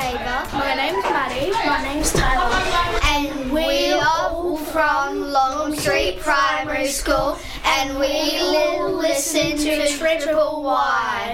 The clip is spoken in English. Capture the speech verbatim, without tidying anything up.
Ava. My name's Maddie. My name's Tyler. And we are all from Longstreet Primary School, and we will listen to Triple Y.